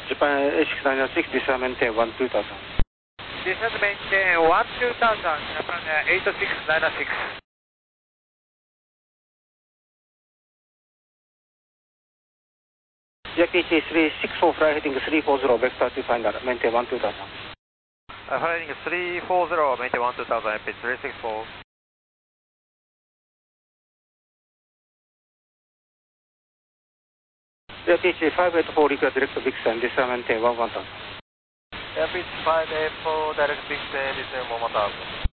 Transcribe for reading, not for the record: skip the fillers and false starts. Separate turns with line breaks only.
Japan A696, descend maintain 12000.
Descend maintain 12000, Japan 8696.
JPT 364, fly heading 340, vector to final, maintain 12000.
Fly heading 340, maintain 12000, AP 364.
JPT 584, request direct Vixen, descend maintain 11000.
Airpitch 584, direct Vixen, descend 11000.